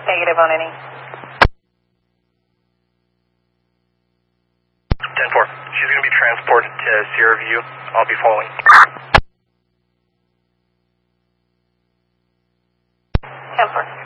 Negative on any. 10-4. She's going to be transported to Sierra View. I'll be following. 10-4.